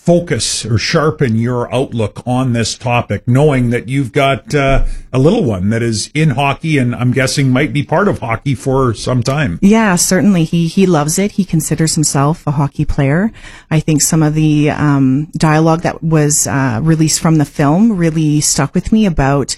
focus or sharpen your outlook on this topic, knowing that you've got a little one that is in hockey and I'm guessing might be part of hockey for some time? Yeah, certainly. He loves it. He considers himself a hockey player. I think some of the dialogue that was released from the film really stuck with me about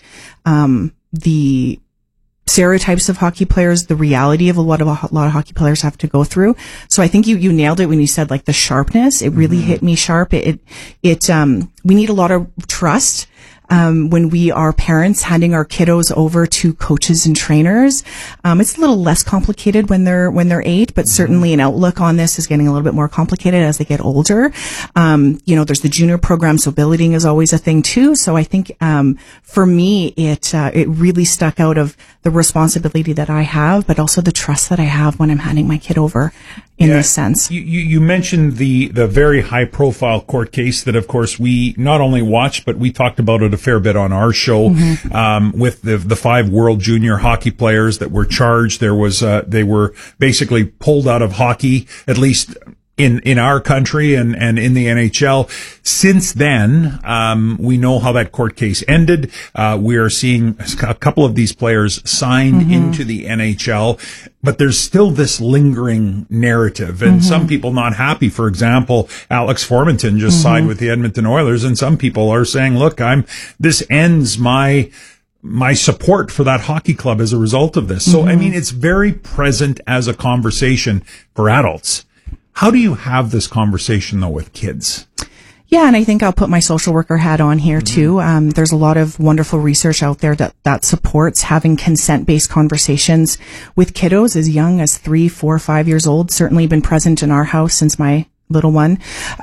the stereotypes of hockey players, the reality of a lot of hockey players have to go through. So I think you nailed it when you said like the sharpness. It really hit me sharp. We need a lot of trust. When we are parents handing our kiddos over to coaches and trainers. It's a little less complicated when they're 8, but certainly an outlook on this is getting a little bit more complicated as they get older. There's the junior program, so billeting is always a thing too. So I think, for me, it really stuck out of the responsibility that I have, but also the trust that I have when I'm handing my kid over in this sense. You mentioned the very high profile court case that of course we not only watched, but we talked about it a fair bit on our show, with the 5 world junior hockey players that were charged. There was, they were basically pulled out of hockey, at least in our country and in the NHL. Since then, we know how that court case ended. We are seeing a couple of these players signed into the NHL, but there's still this lingering narrative and some people not happy. For example, Alex Formenton just signed with the Edmonton Oilers, and some people are saying, look, this ends my support for that hockey club as a result of this. So, I mean, it's very present as a conversation for adults. How do you have this conversation, though, with kids? Yeah, and I think I'll put my social worker hat on here, too. There's a lot of wonderful research out there that supports having consent-based conversations with kiddos as young as 3, 4, 5 years old. Certainly been present in our house since my little one.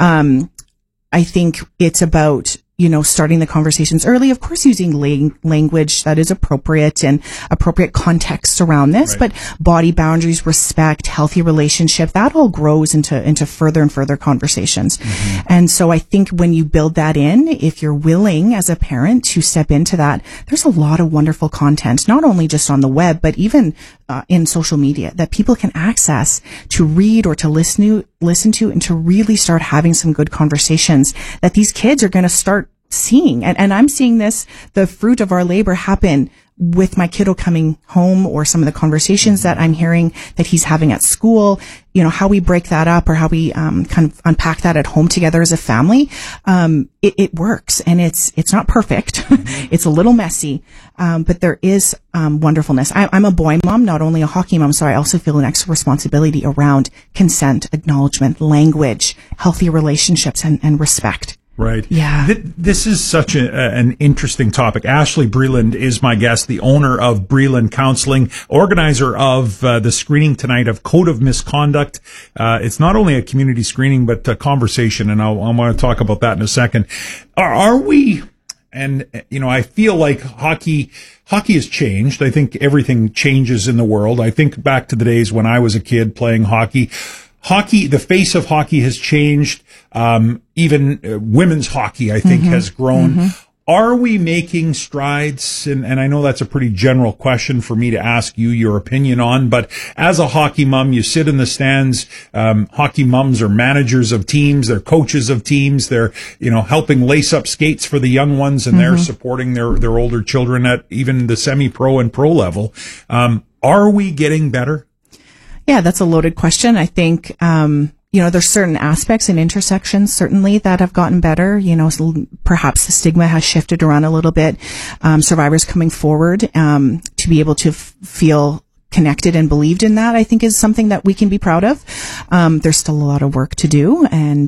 I think it's about, starting the conversations early, of course, using language that is appropriate and appropriate context around this, right. But body boundaries, respect, healthy relationship, that all grows into further and further conversations. And so I think when you build that in, if you're willing as a parent to step into that, there's a lot of wonderful content, not only just on the web, but even in social media that people can access to read or to listen to and to really start having some good conversations that these kids are going to start seeing. And I'm seeing the fruit of our labor happen with my kiddo coming home, or some of the conversations that I'm hearing that he's having at school, how we break that up or how we kind of unpack that at home together as a family. It works, and it's not perfect. It's a little messy, but there is wonderfulness. I'm a boy mom, not only a hockey mom, so I also feel an extra responsibility around consent, acknowledgement, language, healthy relationships, and respect. Right. Yeah. This is such an interesting topic. Ashley Breland is my guest, the owner of Breland Counseling, organizer of the screening tonight of Code of Misconduct. It's not only a community screening, but a conversation, and I want to talk about that in a second. Are we, and I feel like hockey has changed. I think everything changes in the world. I think back to the days when I was a kid playing hockey. Hockey, the face of hockey has changed. Even women's hockey, I think, has grown. Are we making strides? And I know that's a pretty general question for me to ask you your opinion on, but as a hockey mom, you sit in the stands. Hockey moms are managers of teams. They're coaches of teams. They're, helping lace up skates for the young ones, and they're supporting their older children at even the semi-pro and pro level. Are we getting better? Yeah, that's a loaded question. I think, there's certain aspects and intersections certainly that have gotten better. Perhaps the stigma has shifted around a little bit. Survivors coming forward, to be able to feel connected and believed in that, I think, is something that we can be proud of. There's still a lot of work to do.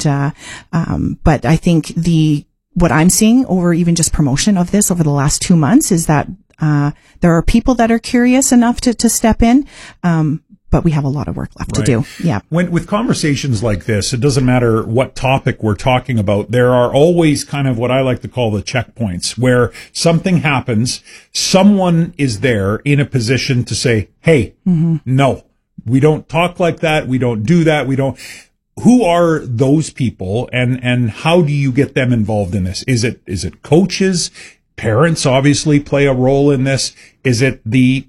But I think what I'm seeing over even just promotion of this over the last 2 months is that, there are people that are curious enough to step in. But we have a lot of work left to do. Yeah. With conversations like this, it doesn't matter what topic we're talking about. There are always kind of what I like to call the checkpoints, where something happens, someone is there in a position to say, hey, no, we don't talk like that. We don't do that. Who are those people, and how do you get them involved in this? Is it coaches? Parents obviously play a role in this. Is it the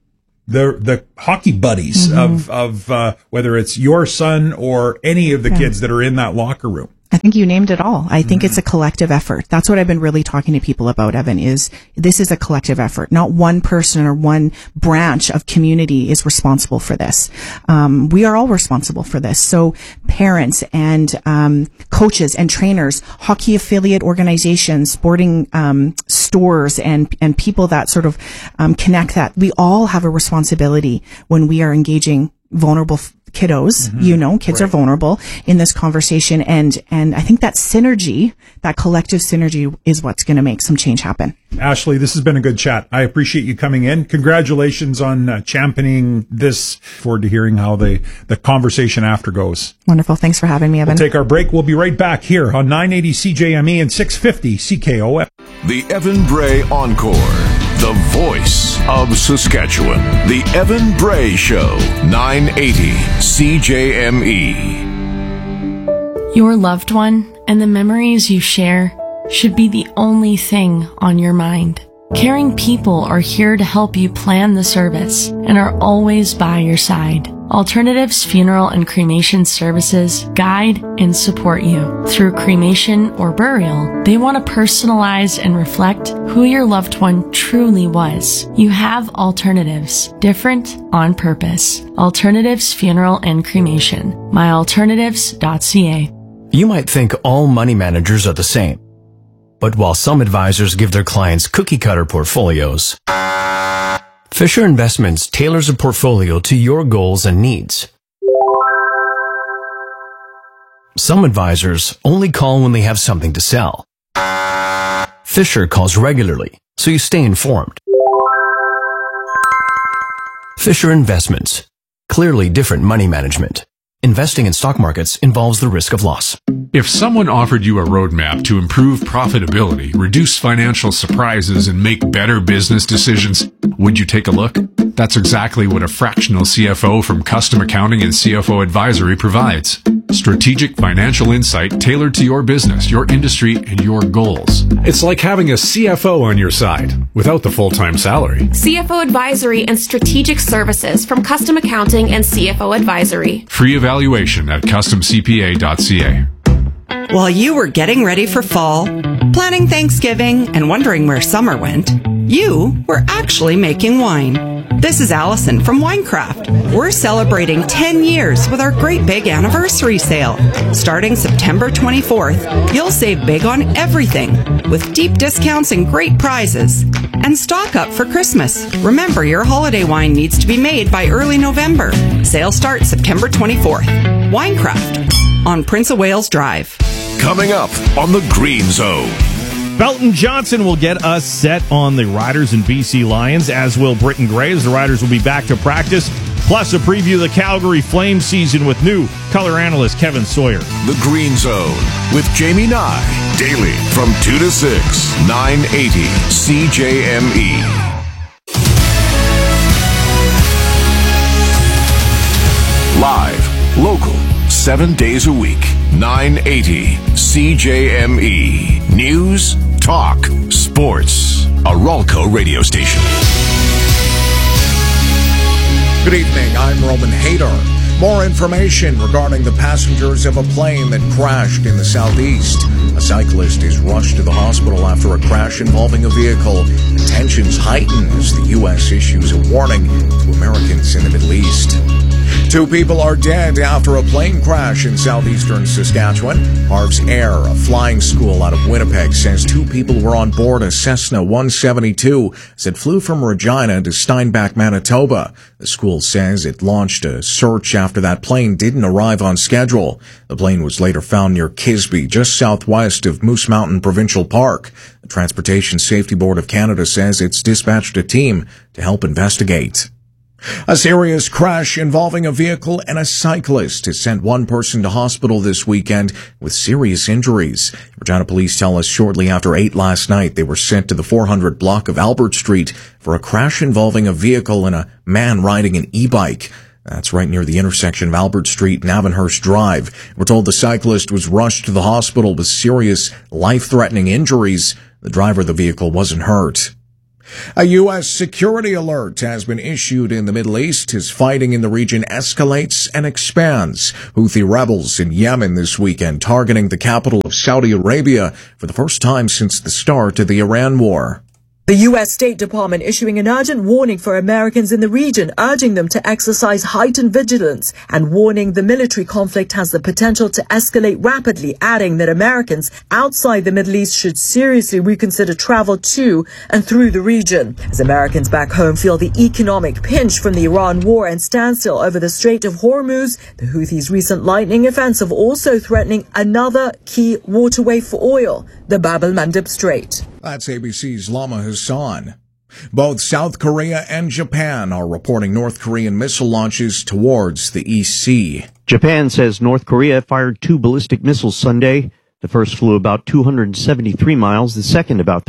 hockey buddies of whether it's your son or any of the kids that are in that locker room? I think you named it all. I think it's a collective effort. That's what I've been really talking to people about, Evan, is this is a collective effort. Not one person or one branch of community is responsible for this. We are all responsible for this. So parents and coaches and trainers, hockey affiliate organizations, sporting stores, and people that sort of connect that. We all have a responsibility when we are engaging vulnerable kiddos, kids are vulnerable in this conversation. And I think that synergy, that collective synergy is what's going to make some change happen. Ashley, this has been a good chat. I appreciate you coming in. Congratulations on championing this. Forward to hearing how the conversation after goes. Wonderful. Thanks for having me, Evan. We'll take our break. We'll be right back here on 980 CJME and 650 CKOF. The Evan Bray Encore. The voice of Saskatchewan. The Evan Bray Show. 980 CJME. Your loved one and the memories you share should be the only thing on your mind. Caring people are here to help you plan the service and are always by your side. Alternatives Funeral and Cremation Services guide and support you. Through cremation or burial, they want to personalize and reflect who your loved one truly was. You have alternatives, different on purpose. Alternatives Funeral and Cremation. myalternatives.ca. You might think all money managers are the same. But while some advisors give their clients cookie-cutter portfolios, Fisher Investments tailors a portfolio to your goals and needs. Some advisors only call when they have something to sell. Fisher calls regularly, so you stay informed. Fisher Investments. Clearly different money management. Investing in stock markets involves the risk of loss. If someone offered you a roadmap to improve profitability, reduce financial surprises, and make better business decisions, would you take a look? That's exactly what a fractional CFO from Custom Accounting and CFO Advisory provides. Strategic financial insight tailored to your business, your industry, and your goals. It's like having a CFO on your side without the full-time salary. CFO Advisory and Strategic Services from Custom Accounting and CFO Advisory. Free evaluation at customcpa.ca. While you were getting ready for fall, planning Thanksgiving, and wondering where summer went, you were actually making wine. This is Allison from Winecraft. We're celebrating 10 years with our great big anniversary sale. Starting September 24th, you'll save big on everything with deep discounts and great prizes. And stock up for Christmas. Remember, your holiday wine needs to be made by early November. Sale starts September 24th. Winecraft on Prince of Wales Drive. Coming up on the Green Zone. Belton Johnson will get us set on the Riders and BC Lions, as will Britton Gray, as the Riders will be back to practice. Plus a preview of the Calgary Flames season with new color analyst Kevin Sawyer. The Green Zone with Jamie Nye. Daily from 2 to 6, 980 CJME. Live, local, 7 days a week. 980 CJME. News, talk, sports. A Ralco radio station. Good evening, I'm Roman Hader. More information regarding the passengers of a plane that crashed in the southeast. A cyclist is rushed to the hospital after a crash involving a vehicle. Tensions heighten as the U.S. issues a warning to Americans in the Middle East. 2 people are dead after a plane crash in southeastern Saskatchewan. Harv's Air, a flying school out of Winnipeg, says 2 people were on board a Cessna 172 as it flew from Regina to Steinbach, Manitoba. The school says it launched a search after that plane didn't arrive on schedule. The plane was later found near Kisby, just southwest of Moose Mountain Provincial Park. The Transportation Safety Board of Canada says it's dispatched a team to help investigate. A serious crash involving a vehicle and a cyclist has sent 1 person to hospital this weekend with serious injuries. Regina police tell us shortly after 8 last night they were sent to the 400 block of Albert Street for a crash involving a vehicle and a man riding an e-bike. That's right near the intersection of Albert Street and Avonhurst Drive. We're told the cyclist was rushed to the hospital with serious, life-threatening injuries. The driver of the vehicle wasn't hurt. A U.S. security alert has been issued in the Middle East as fighting in the region escalates and expands. Houthi rebels in Yemen this weekend targeting the capital of Saudi Arabia for the first time since the start of the Iran war. The U.S. State Department issuing an urgent warning for Americans in the region, urging them to exercise heightened vigilance and warning the military conflict has the potential to escalate rapidly, adding that Americans outside the Middle East should seriously reconsider travel to and through the region. As Americans back home feel the economic pinch from the Iran war and standstill over the Strait of Hormuz, the Houthis' recent lightning offensive also threatening another key waterway for oil, the Bab el-Mandeb Strait. That's ABC's Lama Hassan. Both South Korea and Japan are reporting North Korean missile launches towards the East Sea. Japan says North Korea fired 2 ballistic missiles Sunday. The first flew about 273 miles, the second about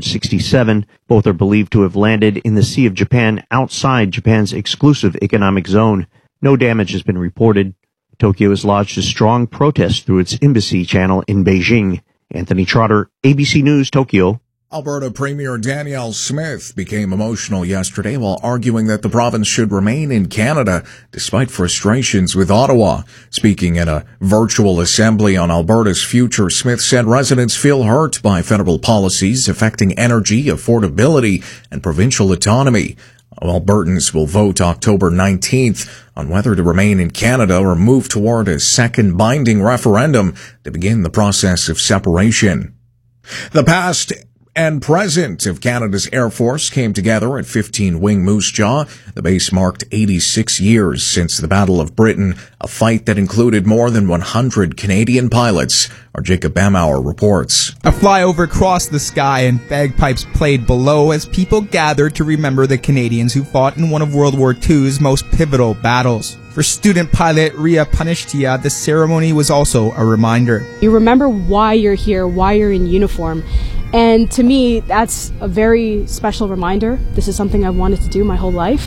367. Both are believed to have landed in the Sea of Japan outside Japan's exclusive economic zone. No damage has been reported. Tokyo has lodged a strong protest through its embassy channel in Beijing. Anthony Trotter, ABC News, Tokyo. Alberta Premier Danielle Smith became emotional yesterday while arguing that the province should remain in Canada despite frustrations with Ottawa. Speaking at a virtual assembly on Alberta's future, Smith said residents feel hurt by federal policies affecting energy, affordability, and provincial autonomy. Albertans will vote October 19th on whether to remain in Canada or move toward a second binding referendum to begin the process of separation. The past and present of Canada's Air Force came together at 15 Wing Moose Jaw. The base marked 86 years since the Battle of Britain, a fight that included more than 100 Canadian pilots. Our Jacob Bamauer reports. A flyover crossed the sky and bagpipes played below as people gathered to remember the Canadians who fought in one of World War II's most pivotal battles. For student pilot Ria Panishtia, the ceremony was also a reminder. You remember why you're here, why you're in uniform. And to me, that's a very special reminder. This is something I've wanted to do my whole life.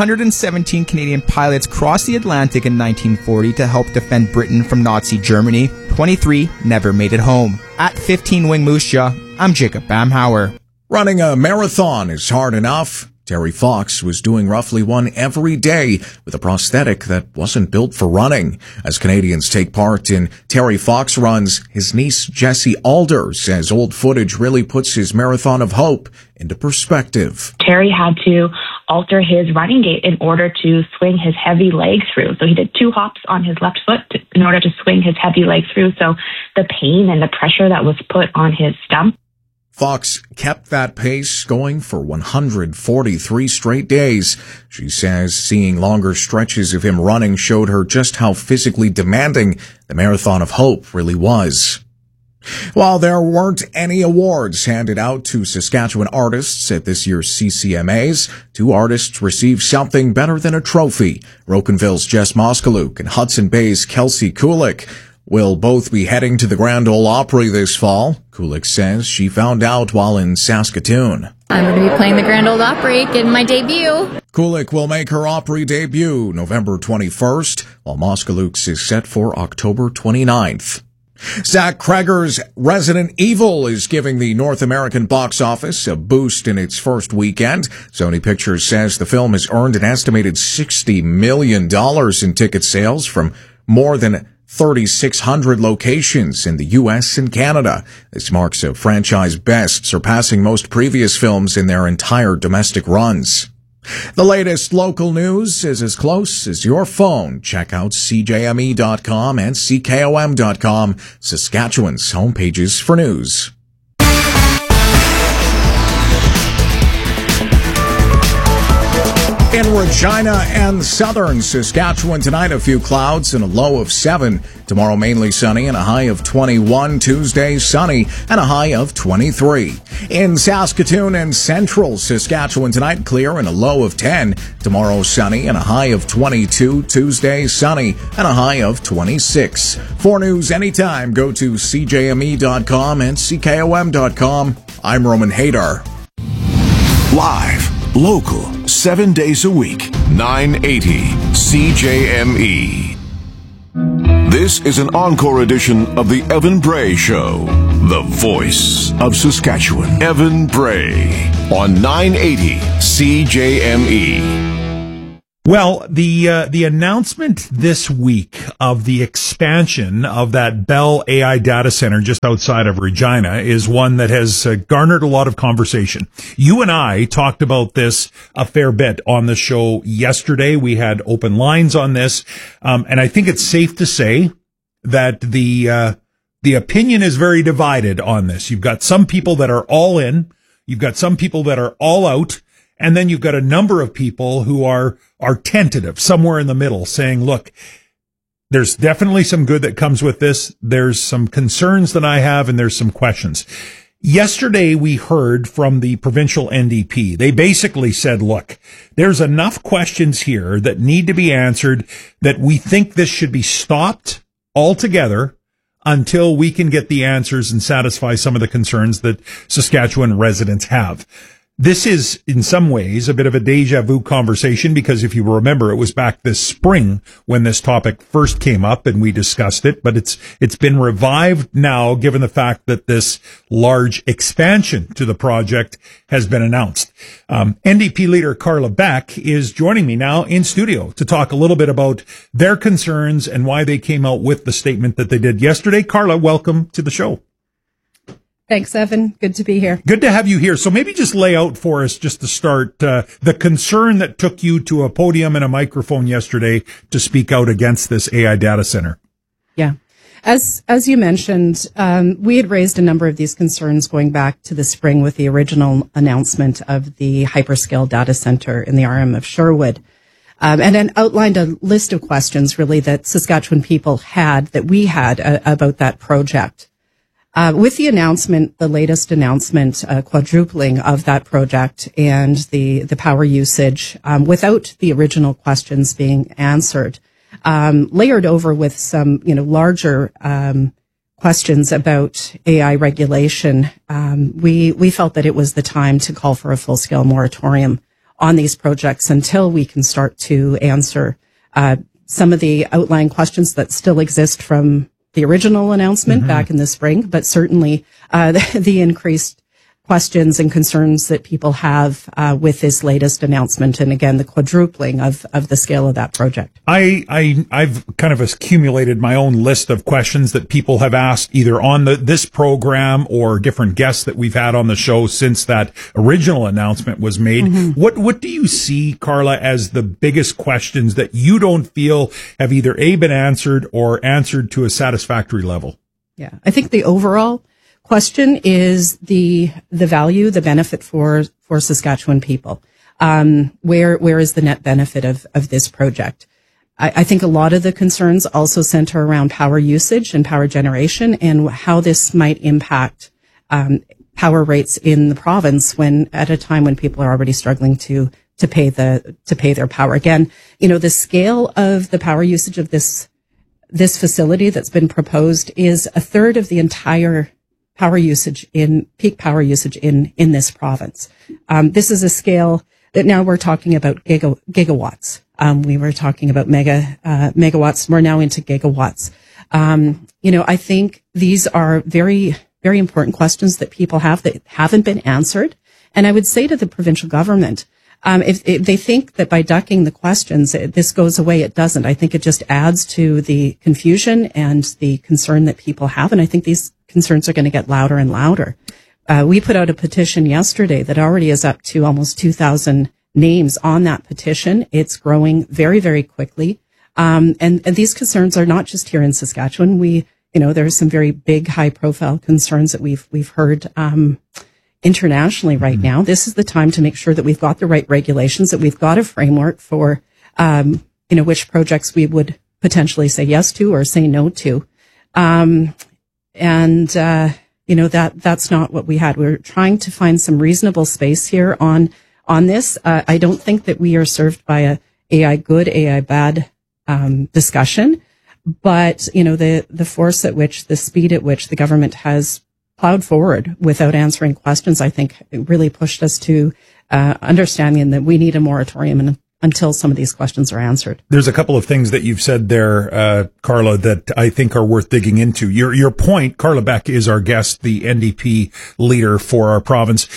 117 Canadian pilots crossed the Atlantic in 1940 to help defend Britain from Nazi Germany. 23 never made it home. At 15 Wing Moose Jaw, I'm Jacob Bamhauer. Running a marathon is hard enough. Terry Fox was doing roughly one every day with a prosthetic that wasn't built for running. As Canadians take part in Terry Fox runs, his niece Jessie Alder says old footage really puts his marathon of hope into perspective. Terry had to alter his running gait in order to swing his heavy leg through. So he did 2 hops on his left foot in order to swing his heavy leg through. So the pain and the pressure that was put on his stump. Fox kept that pace going for 143 straight days. She says seeing longer stretches of him running showed her just how physically demanding the Marathon of Hope really was. While there weren't any awards handed out to Saskatchewan artists at this year's CCMAs, 2 artists received something better than a trophy. Rocanville's Jess Moskaluk and Hudson Bay's Kelsey Kulik will both be heading to the Grand Ole Opry this fall. Kulik says she found out while in Saskatoon. I'm going to be playing the Grand Ole Opry, getting my debut. Kulik will make her Opry debut November 21st, while Moskaluk's is set for October 29th. Zach Kreger's Resident Evil is giving the North American box office a boost in its first weekend. Sony Pictures says the film has earned an estimated $60 million in ticket sales from more than 3,600 locations in the U.S. and Canada. This marks a franchise best, surpassing most previous films in their entire domestic runs. The latest local news is as close as your phone. Check out CJME.com and CKOM.com, Saskatchewan's homepages for news. In Regina and southern Saskatchewan tonight, a few clouds and a low of 7. Tomorrow, mainly sunny and a high of 21. Tuesday, sunny and a high of 23. In Saskatoon and central Saskatchewan tonight, clear and a low of 10. Tomorrow, sunny and a high of 22. Tuesday, sunny and a high of 26. For news anytime, go to CJME.com and CKOM.com. I'm Roman Hadar. Live. Local, 7 days a week, 980 CJME. This is an encore edition of the Evan Bray Show. the voice of Saskatchewan, Evan Bray, on 980 CJME. Well, the announcement this week of the expansion of that Bell AI data center just outside of Regina is one that has garnered a lot of conversation. You and I talked about this a fair bit on the show yesterday. We had open lines on this, and I think it's safe to say that the opinion is very divided on this. You've got some people that are all in, you've got some people that are all out, and then you've got a number of people who are tentative, somewhere in the middle, saying, look, there's definitely some good that comes with this. There's some concerns that I have, and there's some questions. Yesterday, we heard from the provincial NDP. They basically said, look, there's enough questions here that need to be answered that we think this should be stopped altogether until we can get the answers and satisfy some of the concerns that Saskatchewan residents have. This is, in some ways, a bit of a deja vu conversation because if you remember, it was back this spring when this topic first came up and we discussed it, but it's been revived now given the fact that this large expansion to the project has been announced. NDP leader Carla Beck is joining me now in studio to talk a little bit about their concerns and why they came out with the statement that they did yesterday. Carla, welcome to the show. Thanks, Evan. Good to be here. Good to have you here. So maybe just lay out for us, just to start, the concern that took you to a podium and a microphone yesterday to speak out against this AI data center. Yeah. As you mentioned, we had raised a number of these concerns going back to the spring with the original announcement of the hyperscale data center in the RM of Sherwood. And then outlined a list of questions really that Saskatchewan people had, that we had about that project. With the announcement, the latest announcement, quadrupling of that project and the power usage, without the original questions being answered, layered over with some, larger, questions about AI regulation, we felt that it was the time to call for a full-scale moratorium on these projects until we can start to answer, some of the outlying questions that still exist from the original announcement back in the spring, but certainly the increased questions and concerns that people have with this latest announcement, and again the quadrupling of the scale of that project. I've kind of accumulated my own list of questions that people have asked either on this program or different guests that we've had on the show since that original announcement was made. What do you see, Carla, as the biggest questions that you don't feel have either been answered or answered to a satisfactory level? Yeah, I think the overall question is the value, the benefit for Saskatchewan people. Where is the net benefit of this project? I think a lot of the concerns also center around power usage and power generation and how this might impact power rates in the province at a time when people are already struggling to pay their power. Again, the scale of the power usage of this facility that's been proposed is a third of the entire peak power usage in this province. This is a scale that now we're talking about gigawatts. We were talking about megawatts. We're now into gigawatts. I think these are very, very important questions that people have that haven't been answered. And I would say to the provincial government, if they think that by ducking the questions, this goes away, it doesn't. I think it just adds to the confusion and the concern that people have. And I think these concerns are going to get louder and louder. We put out a petition yesterday that already is up to almost 2,000 names on that petition. It's growing very, very quickly. And these concerns are not just here in Saskatchewan. There are some very big, high profile concerns that we've heard, internationally right now. This is the time to make sure that we've got the right regulations, that we've got a framework for, which projects we would potentially say yes to or say no to. That's not what we had. We're trying to find some reasonable space here on this. I don't think that we are served by a AI good, AI bad, discussion, but, the force at which, the speed at which the government has plowed forward without answering questions, I think it really pushed us to, understanding that we need a moratorium until some of these questions are answered. There's a couple of things that you've said there, Carla, that I think are worth digging into. Your point, Carla Beck is our guest, the NDP leader for our province.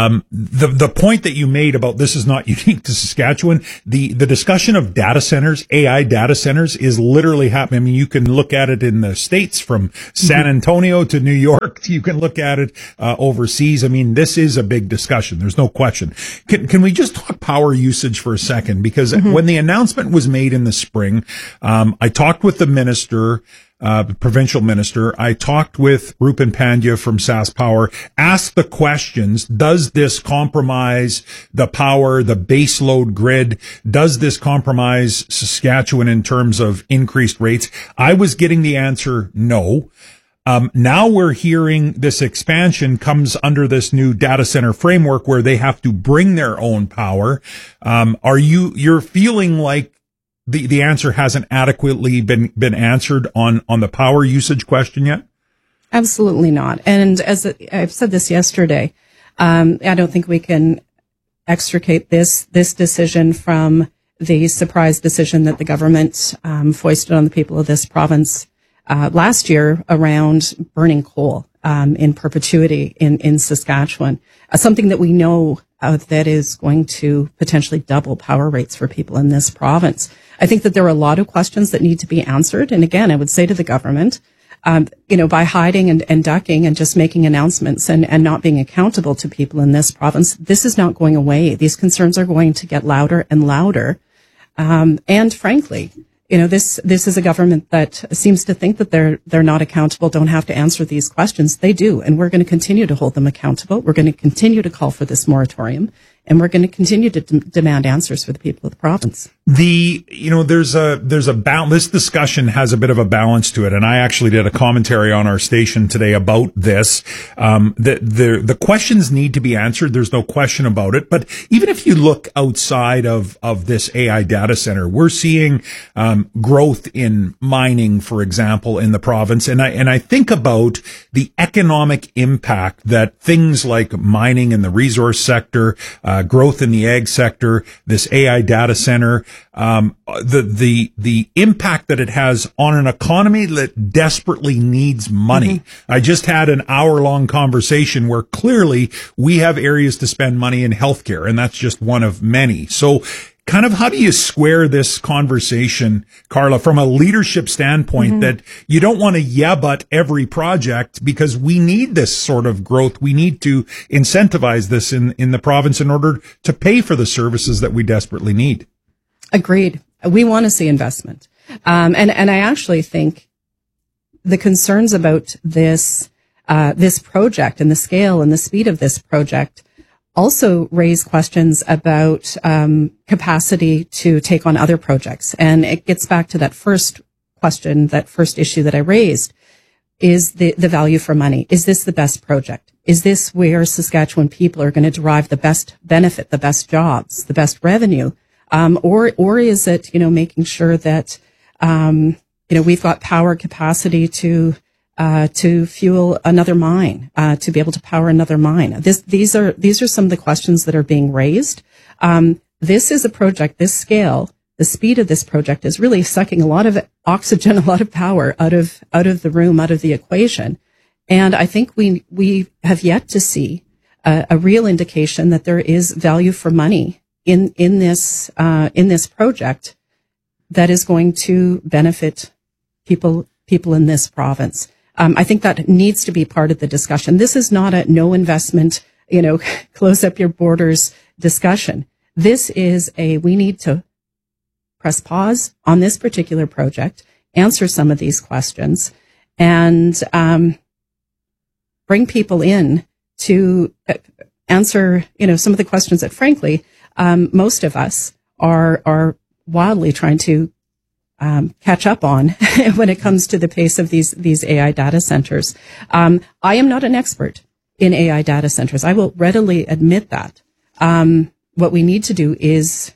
The point that you made about this is not unique to Saskatchewan. The discussion of data centers, AI data centers, is literally happening. I mean, you can look at it in the States from San Antonio to New York. You can look at it overseas. I mean, this is a big discussion. There's no question. Can we just talk power usage for a second? Because when the announcement was made in the spring, I talked with the minister, the provincial minister. I talked with Rupen Pandya from SaskPower, asked the questions. Does this compromise the power, the baseload grid? Does this compromise Saskatchewan in terms of increased rates? I was getting the answer no. Now we're hearing this expansion comes under this new data center framework where they have to bring their own power. You're feeling like the answer hasn't adequately been answered on the power usage question yet? Absolutely not. And as I've said this yesterday, I don't think we can extricate this decision from the surprise decision that the government foisted on the people of this province last year around burning coal in perpetuity in Saskatchewan, something that we know that is going to potentially double power rates for people in this province. I think that there are a lot of questions that need to be answered. And again, I would say to the government, by hiding and ducking and just making announcements and not being accountable to people in this province, this is not going away. These concerns are going to get louder and louder. And frankly, this is a government that seems to think that they're not accountable, don't have to answer these questions. They do, and we're going to continue to hold them accountable. We're going to continue to call for this moratorium, and we're going to continue to demand answers for the people of the province. There's a balance. This discussion has a bit of a balance to it, and I actually did a commentary on our station today about this. The questions need to be answered. There's no question about it. But even if you look outside of this AI data center, we're seeing growth in mining, for example, in the province, and I think about the economic impact that things like mining in the resource sector, growth in the ag sector, this AI data center, the impact that it has on an economy that desperately needs money. I just had an hour-long conversation where clearly we have areas to spend money in healthcare, and that's just one of many. So kind of how do you square this conversation, Carla, from a leadership standpoint that you don't want to but every project because we need this sort of growth. We need to incentivize this in the province in order to pay for the services that we desperately need. Agreed. We want to see investment. And I actually think the concerns about this project and the scale and the speed of this project also raise questions about capacity to take on other projects. And it gets back to that first question, that first issue that I raised, is the value for money. Is this the best project? Is this where Saskatchewan people are going to derive the best benefit, the best jobs, the best revenue? Or is it, making sure that, we've got power capacity to fuel another mine, to be able to power another mine. These are some of the questions that are being raised. This is a project, this scale, the speed of this project is really sucking a lot of oxygen, a lot of power out of the room, out of the equation. And I think we have yet to see a real indication that there is value for money in this project that is going to benefit people in this province. I think that needs to be part of the discussion. This is not a no investment, close up your borders discussion. This is we need to press pause on this particular project, answer some of these questions, and bring people in to answer, some of the questions that, frankly, most of us are wildly trying to catch up on when it comes to the pace of these AI data centers. I am not an expert in AI data centers. I will readily admit that. What we need to do is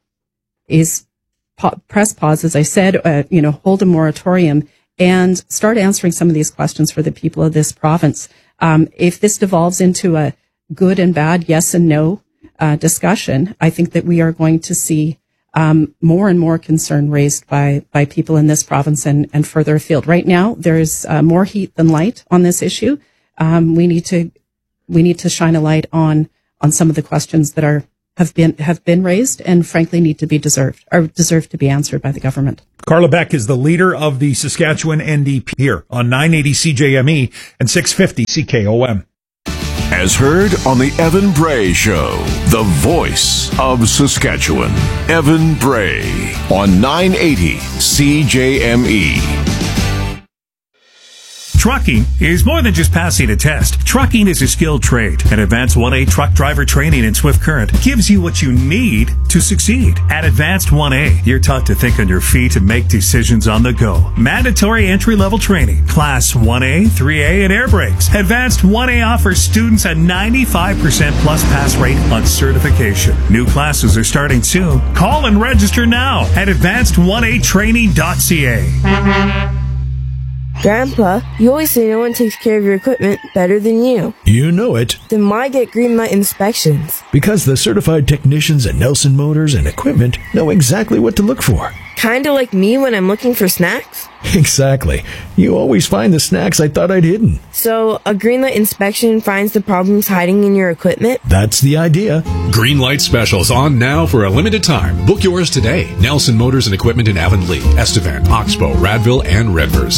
press pause, as I said, hold a moratorium and start answering some of these questions for the people of this province. If this devolves into a good and bad, yes and no discussion, I think that we are going to see more and more concern raised by people in this province and further afield. Right now, there's more heat than light on this issue. We need to shine a light on some of the questions that have been raised and frankly need to be deserve to be answered by the government. Carla Beck is the leader of the Saskatchewan NDP here on 980 CJME and 650 CKOM. As heard on the Evan Bray Show, the voice of Saskatchewan. Evan Bray on 980 CJME. Trucking is more than just passing a test. Trucking is a skilled trade, and Advanced 1A truck driver training in Swift Current gives you what you need to succeed. At Advanced 1A, you're taught to think on your feet and make decisions on the go. Mandatory entry-level training, Class 1A, 3A, and air brakes. Advanced 1A offers students a 95% plus pass rate on certification. New classes are starting soon. Call and register now at advanced1atraining.ca. Grandpa, you always say no one takes care of your equipment better than you. You know it. Then why get Greenlight inspections? Because the certified technicians at Nelson Motors and Equipment know exactly what to look for. Kinda like me when I'm looking for snacks? Exactly. You always find the snacks I thought I'd hidden. So, a Greenlight inspection finds the problems hiding in your equipment? That's the idea. Greenlight specials on now for a limited time. Book yours today. Nelson Motors and Equipment in Avonlea, Estevan, Oxbow, Radville, and Redvers.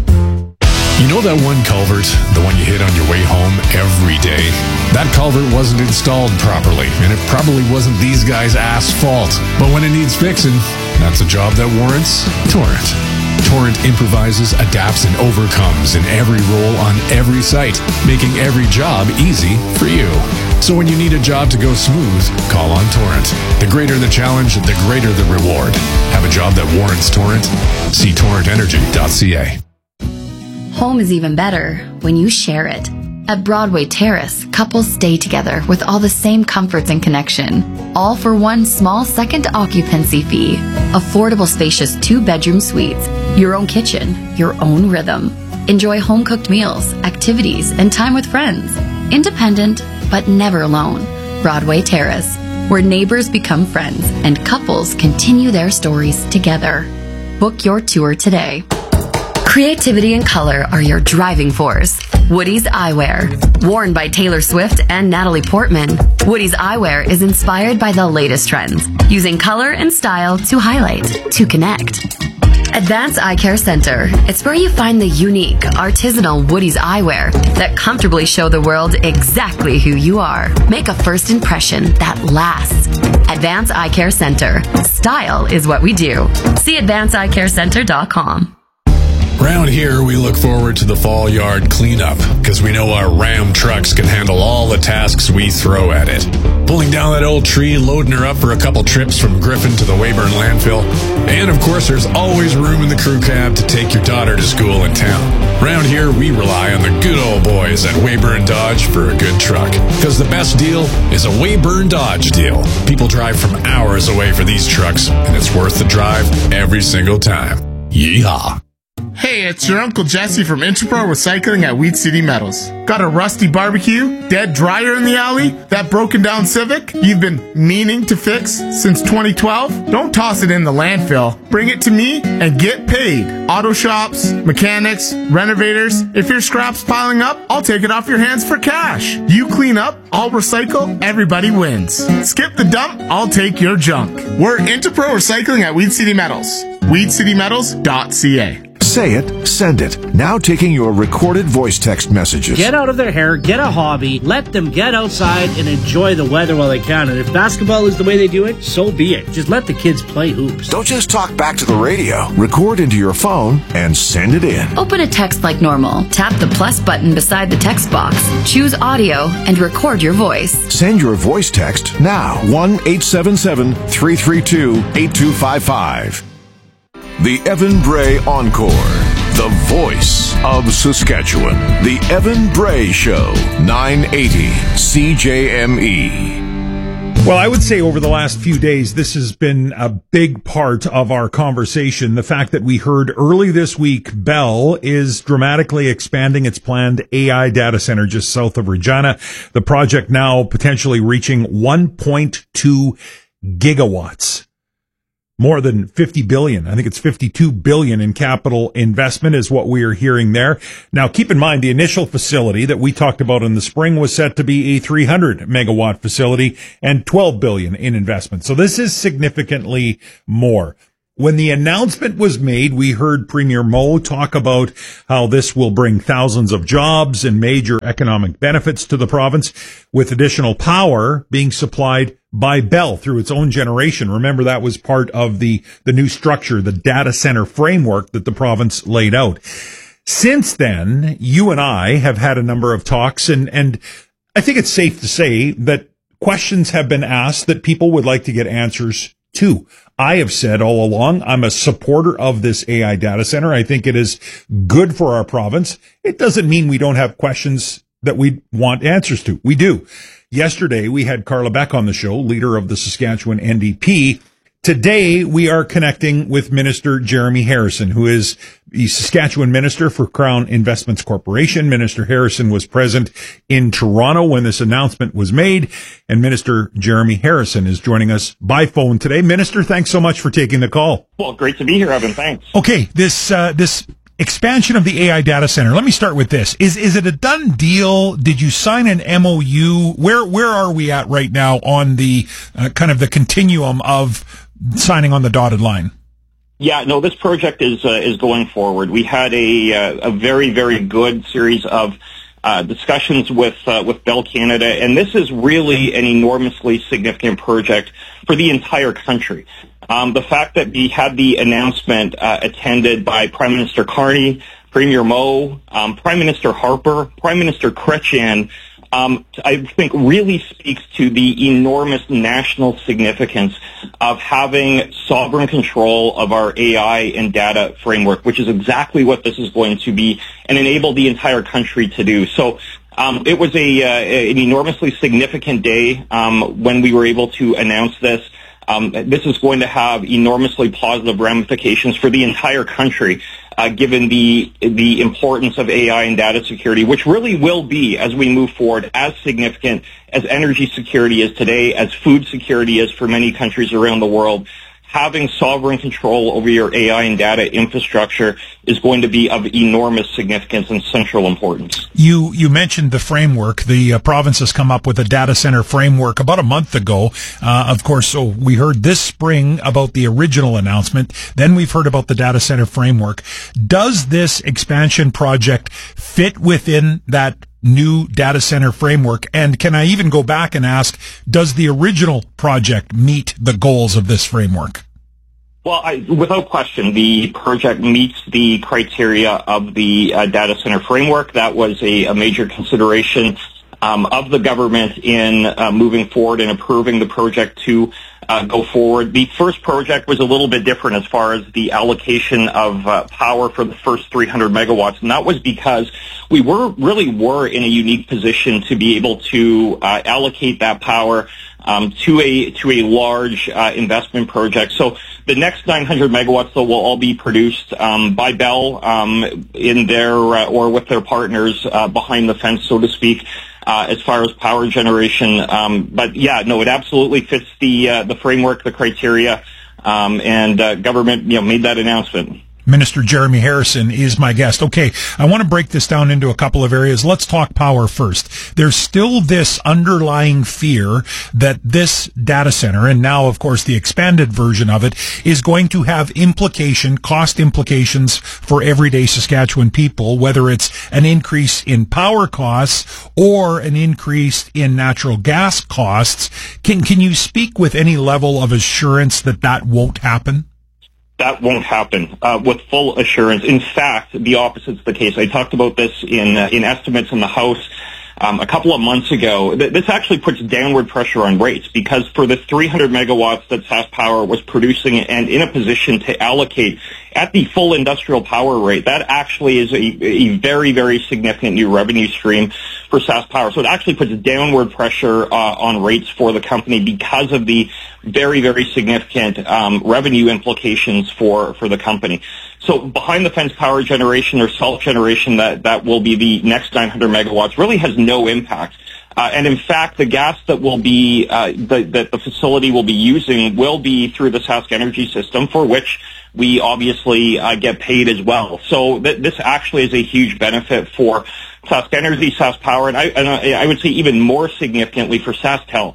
You know that one culvert, the one you hit on your way home every day? That culvert wasn't installed properly, and it probably wasn't these guys' fault. But when it needs fixing, that's a job that warrants Torrent. Torrent improvises, adapts, and overcomes in every role on every site, making every job easy for you. So when you need a job to go smooth, call on Torrent. The greater the challenge, the greater the reward. Have a job that warrants Torrent? See torrentenergy.ca. Home is even better when you share it. At Broadway Terrace, couples stay together with all the same comforts and connection, all for one small second occupancy fee. Affordable, spacious 2-bedroom suites, your own kitchen, your own rhythm. Enjoy home-cooked meals, activities, and time with friends. Independent, but never alone. Broadway Terrace, where neighbors become friends and couples continue their stories together. Book your tour today. Creativity and color are your driving force. Woody's Eyewear. Worn by Taylor Swift and Natalie Portman, Woody's Eyewear is inspired by the latest trends, using color and style to highlight, to connect. Advanced Eye Care Center. It's where you find the unique, artisanal Woody's Eyewear that comfortably show the world exactly who you are. Make a first impression that lasts. Advanced Eye Care Center. Style is what we do. See advancedeyecarecenter.com. Round here, we look forward to the fall yard cleanup because we know our Ram trucks can handle all the tasks we throw at it. Pulling down that old tree, loading her up for a couple trips from Griffin to the Weyburn landfill. And of course, there's always room in the crew cab to take your daughter to school in town. Round here, we rely on the good old boys at Weyburn Dodge for a good truck. Because the best deal is a Weyburn Dodge deal. People drive from hours away for these trucks, and it's worth the drive every single time. Yeehaw. Hey, it's your Uncle Jesse from Interpro Recycling at Weed City Metals. Got a rusty barbecue, dead dryer in the alley, that broken down Civic you've been meaning to fix since 2012? Don't toss it in the landfill. Bring it to me and get paid. Auto shops, mechanics, renovators. If your scrap's piling up, I'll take it off your hands for cash. You clean up, I'll recycle, everybody wins. Skip the dump, I'll take your junk. We're Interpro Recycling at Weed City Metals. WeedCityMetals.ca. Say it, send it. Now taking your recorded voice text messages. Get out of their hair, get a hobby, let them get outside and enjoy the weather while they can. And if basketball is the way they do it, so be it. Just let the kids play hoops. Don't just talk back to the radio. Record into your phone and send it in. Open a text like normal. Tap the plus button beside the text box. Choose audio and record your voice. Send your voice text now. 1-877-332-8255. The Evan Bray Encore, the voice of Saskatchewan. The Evan Bray Show, 980 CJME. Well, I would say over the last few days, this has been a big part of our conversation. The fact that we heard early this week, Bell is dramatically expanding its planned AI data center just south of Regina. The project now potentially reaching 1.2 gigawatts. more than 50 billion. I think it's 52 billion in capital investment is what we are hearing there. Now, keep in mind the initial facility that we talked about in the spring was set to be a 300 megawatt facility and 12 billion in investment. So this is significantly more. When the announcement was made, we heard Premier Moe talk about how this will bring thousands of jobs and major economic benefits to the province, with additional power being supplied by Bell through its own generation. Remember, that was part of the new structure, the data center framework that the province laid out. Since then, you and I have had a number of talks, and I think it's safe to say that questions have been asked that people would like to get answers to. I have said all along, I'm a supporter of this AI data center. I think it is good for our province. It doesn't mean we don't have questions that we want answers to. We do. Yesterday, we had Carla Beck on the show, leader of the Saskatchewan NDP. Today, we are connecting with Minister Jeremy Harrison, who is the Saskatchewan Minister for Crown Investments Corporation. Minister Harrison was present in Toronto when this announcement was made, and Minister Jeremy Harrison is joining us by phone today. Minister, thanks so much for taking the call. Well, great to be here, Evan. Thanks. Okay, this expansion of the AI data center. Let me start with this. Is it a done deal? Did you sign an MOU? Where are we at right now on the kind of the continuum of signing on the dotted line? Yeah, no, this project is going forward. We had a very, very good series of discussions with Bell Canada, and this is really an enormously significant project for the entire country. The fact that we had the announcement attended by Prime Minister Carney, Premier Moe, Prime Minister Harper, Prime Minister Chrétien, I think really speaks to the enormous national significance of having sovereign control of our AI and data framework, which is exactly what this is going to be and enable the entire country to do. So it was an enormously significant day when we were able to announce this. This is going to have enormously positive ramifications for the entire country, given the importance of AI and data security, which really will be, as we move forward, as significant as energy security is today, as food security is for many countries around the world. Having sovereign control over your AI and data infrastructure is going to be of enormous significance and central importance. You mentioned the framework. The province has come up with a data center framework about a month ago. Of course, so we heard this spring about the original announcement. Then we've heard about the data center framework. Does this expansion project fit within that new data center framework? And can I even go back and ask, does the original project meet the goals of this framework? Well, without question, the project meets the criteria of the data center framework. That was a major consideration of the government in moving forward and approving the project to go forward. The first project was a little bit different as far as the allocation of power for the first 300 megawatts, and that was because we were in a unique position to be able to allocate that power to a large investment project. So the next 900 megawatts, though, will all be produced by Bell in their or with their partners behind the fence, so to speak, as far as power generation. But yeah, no, it absolutely fits the framework, the criteria, and government made that announcement. Minister Jeremy Harrison is my guest. Okay, I want to break this down into a couple of areas. Let's talk power first. There's still this underlying fear that this data center, and now, of course, the expanded version of it, is going to have cost implications for everyday Saskatchewan people, whether it's an increase in power costs or an increase in natural gas costs. Can you speak with any level of assurance that that won't happen? That won't happen with full assurance. In fact, the opposite's the case. I talked about this in estimates in the House a couple of months ago. This actually puts downward pressure on rates because for the 300 megawatts that SaskPower was producing and in a position to allocate at the full industrial power rate, that actually is a very, very significant new revenue stream for SaskPower. So it actually puts downward pressure on rates for the company because of the very, very significant revenue implications for the company. So behind the fence power generation or self-generation that will be the next 900 megawatts really has no impact And in fact, the gas that will be that the facility will be using will be through the Sask Energy system, for which we obviously get paid as well. So this actually is a huge benefit for Sask Energy, Sask Power, and I would say even more significantly for SaskTel.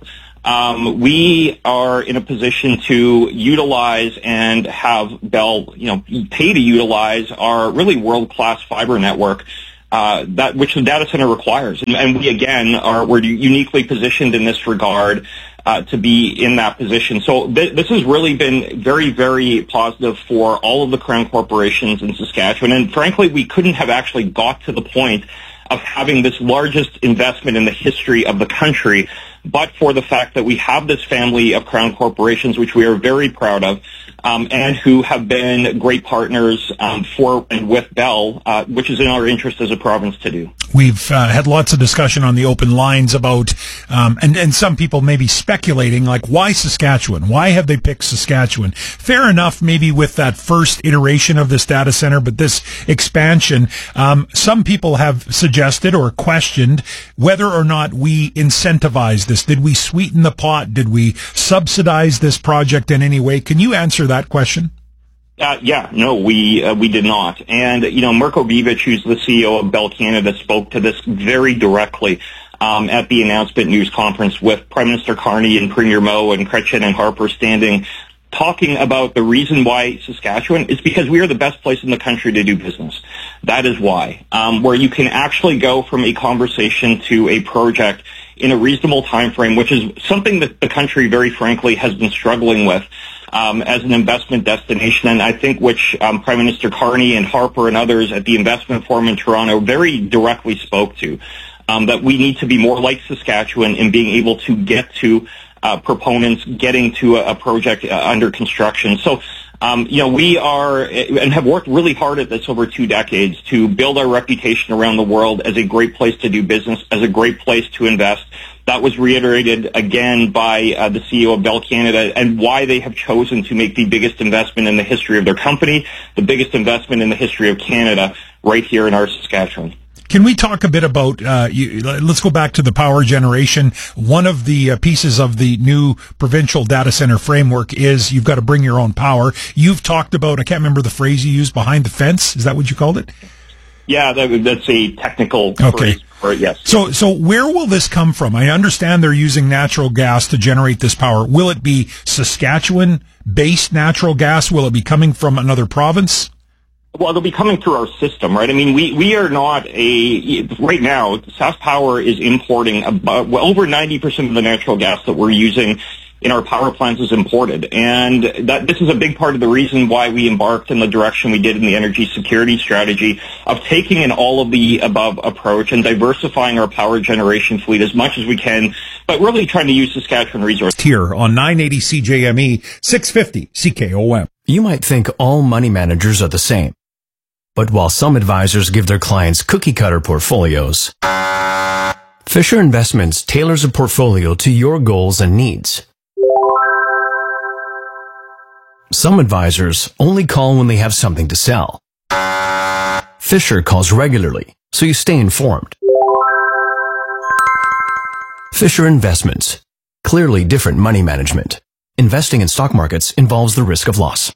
We are in a position to utilize and have Bell, pay to utilize our really world-class fiber network, which the data center requires. And we again we're uniquely positioned in this regard, to be in that position. So this has really been very, very positive for all of the Crown corporations in Saskatchewan. And frankly, we couldn't have actually got to the point of having this largest investment in the history of the country, but for the fact that we have this family of Crown corporations, which we are very proud of, and who have been great partners for and with Bell, which is in our interest as a province to do. We've had lots of discussion on the open lines about, and some people may be speculating, like, why Saskatchewan? Why have they picked Saskatchewan? Fair enough, maybe with that first iteration of this data center, but this expansion, some people have suggested or questioned whether or not we incentivize this. Did we sweeten the pot? Did we subsidize this project in any way? Can you answer that question? No, we did not. And, Mirko Bibic, who's the CEO of Bell Canada, spoke to this very directly at the announcement news conference with Prime Minister Carney and Premier Moe and Chrétien and Harper standing, talking about the reason why Saskatchewan is because we are the best place in the country to do business. That is why. Where you can actually go from a conversation to a project in a reasonable time frame, which is something that the country, very frankly, has been struggling with as an investment destination, and I think which Prime Minister Carney and Harper and others at the Investment Forum in Toronto very directly spoke to, that we need to be more like Saskatchewan in being able to get to proponents getting to a project under construction. So, we are and have worked really hard at this over 2 decades to build our reputation around the world as a great place to do business, as a great place to invest. That was reiterated again by the CEO of Bell Canada, and why they have chosen to make the biggest investment in the history of their company, the biggest investment in the history of Canada, right here in our Saskatchewan. Can we talk a bit about, let's go back to the power generation. One of the pieces of the new provincial data center framework is you've got to bring your own power. You've talked about, I can't remember the phrase you used, behind the fence. Is that what you called it? Yeah, that's a technical phrase. Yes. So where will this come from? I understand they're using natural gas to generate this power. Will it be Saskatchewan-based natural gas? Will it be coming from another province? Well, they'll be coming through our system, right? I mean, we are not right now, Sask Power is importing over 90% of the natural gas that we're using in our power plants is imported. And this is a big part of the reason why we embarked in the direction we did in the energy security strategy of taking an all of the above approach and diversifying our power generation fleet as much as we can, but really trying to use Saskatchewan resources. Here on 980 CJME, 650 CKOM. You might think all money managers are the same. But while some advisors give their clients cookie-cutter portfolios, Fisher Investments tailors a portfolio to your goals and needs. Some advisors only call when they have something to sell. Fisher calls regularly, so you stay informed. Fisher Investments. Clearly different money management. Investing in stock markets involves the risk of loss.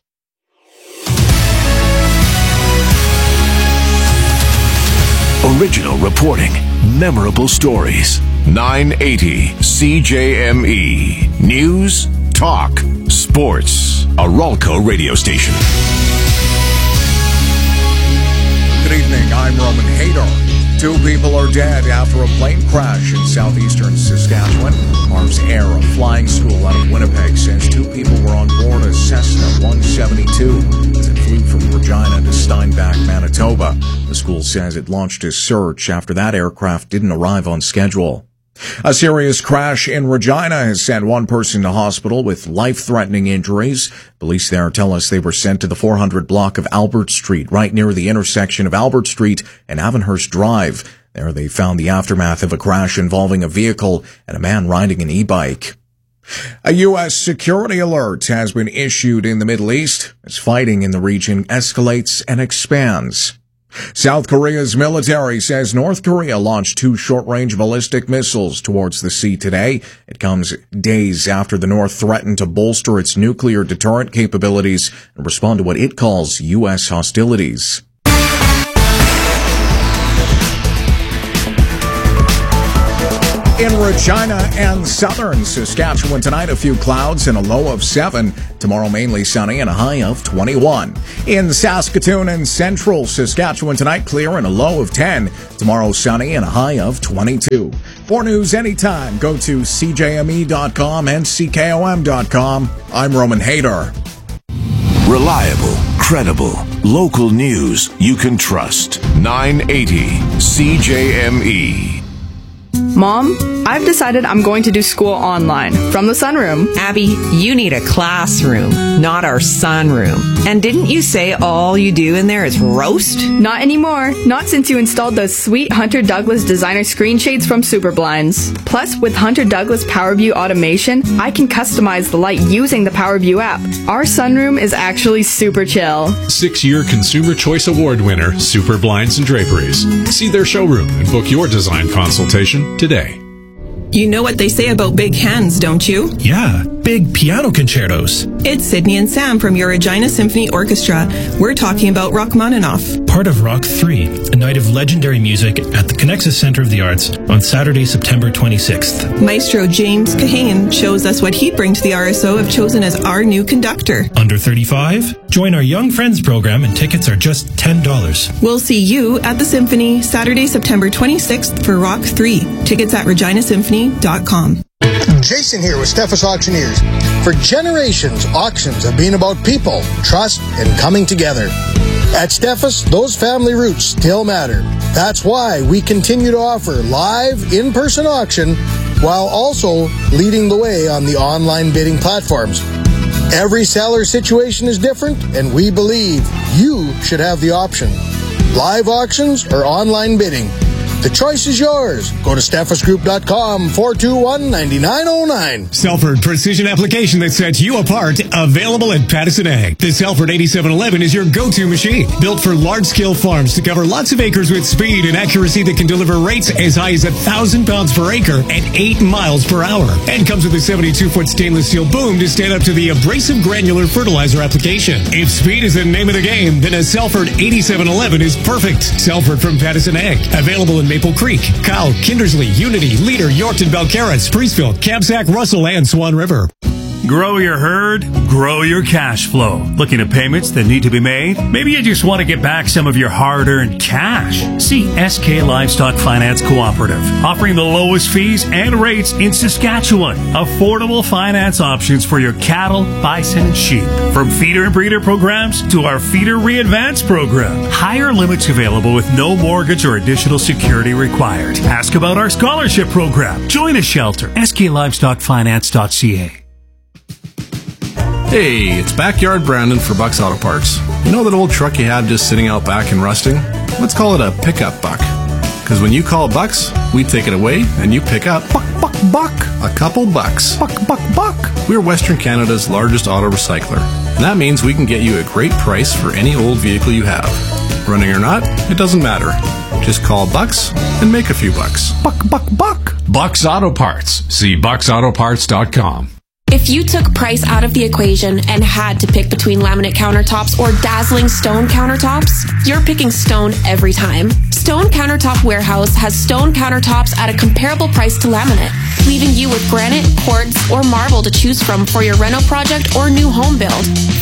Original reporting, memorable stories. 980 CJME. News, talk, sports. A Ralco radio station. Good evening, I'm Roman Haydar. 2 people are dead after a plane crash in southeastern Saskatchewan. Arms Air, a flying school out of Winnipeg, says 2 people were on board a Cessna 172 as it flew from Regina to Steinbach, Manitoba. The school says it launched a search after that aircraft didn't arrive on schedule. A serious crash in Regina has sent 1 person to hospital with life-threatening injuries. Police there tell us they were sent to the 400 block of Albert Street, right near the intersection of Albert Street and Avonhurst Drive. There they found the aftermath of a crash involving a vehicle and a man riding an e-bike. A U.S. security alert has been issued in the Middle East as fighting in the region escalates and expands. South Korea's military says North Korea launched 2 short-range ballistic missiles towards the sea today. It comes days after the North threatened to bolster its nuclear deterrent capabilities and respond to what it calls U.S. hostilities. In Regina and southern Saskatchewan tonight, a few clouds and a low of 7. Tomorrow, mainly sunny and a high of 21. In Saskatoon and central Saskatchewan tonight, clear and a low of 10. Tomorrow, sunny and a high of 22. For news anytime, go to CJME.com and CKOM.com. I'm Roman Hayter. Reliable, credible, local news you can trust. 980 CJME. Mom, I've decided I'm going to do school online from the sunroom. Abby, you need a classroom, not our sunroom. And didn't you say all you do in there is roast? Not anymore. Not since you installed those sweet Hunter Douglas designer screen shades from Superblinds. Plus, with Hunter Douglas PowerView automation, I can customize the light using the PowerView app. Our sunroom is actually super chill. 6-year Consumer Choice Award winner, Superblinds and Draperies. See their showroom and book your design consultation today. You know what they say about big hands, don't you? Yeah, big piano concertos. It's Sydney and Sam from your Regina Symphony Orchestra. We're talking about Rachmaninoff. Part of Rock 3, a night of legendary music at the Connexus Center of the Arts on Saturday, September 26th. Maestro James Kahane shows us what he'd bring to the RSO if chosen as our new conductor. Under 35? Join our Young Friends program and tickets are just $10. We'll see you at the Symphony Saturday, September 26th for Rock 3. Tickets at reginasymphony.com. Jason here with Steffes Auctioneers. For generations, auctions have been about people, trust, and coming together. At Steffes, those family roots still matter. That's why we continue to offer live, in-person auction while also leading the way on the online bidding platforms. Every seller situation is different, and we believe you should have the option. Live auctions or online bidding. The choice is yours. Go to SteffesGroup.com, 421-9909. Selford Precision Application that sets you apart. Available at Patterson Ag. The Selford 8711 is your go-to machine. Built for large-scale farms to cover lots of acres with speed and accuracy that can deliver rates as high as 1,000 pounds per acre at 8 miles per hour. And comes with a 72-foot stainless steel boom to stand up to the abrasive granular fertilizer application. If speed is the name of the game, then a Selford 8711 is perfect. Selford from Patterson Ag. Available in Maple Creek, Kyle, Kindersley, Unity, Leader, Yorkton, Belcarras, Priestfield, Kamsack, Russell, and Swan River. Grow your herd, grow your cash flow. Looking at payments that need to be made? Maybe you just want to get back some of your hard-earned cash. See SK Livestock Finance Cooperative, offering the lowest fees and rates in Saskatchewan. Affordable finance options for your cattle, bison, and sheep. From feeder and breeder programs to our Feeder Re-Advance program. Higher limits available with no mortgage or additional security required. Ask about our scholarship program. Join a shelter. SKLivestockFinance.ca. Hey, it's Backyard Brandon for Buck's Auto Parts. You know that old truck you had just sitting out back and rusting? Let's call it a pickup buck. Because when you call Bucks, we take it away and you pick up buck. A couple bucks. Buck. We're Western Canada's largest auto recycler. And that means we can get you a great price for any old vehicle you have. Running or not, it doesn't matter. Just call Bucks and make a few bucks. Buck. Bucks Auto Parts. See bucksautoparts.com. If you took price out of the equation and had to pick between laminate countertops or dazzling stone countertops, you're picking stone every time. Stone Countertop Warehouse has stone countertops at a comparable price to laminate, leaving you with granite, quartz, or marble to choose from for your reno project or new home build.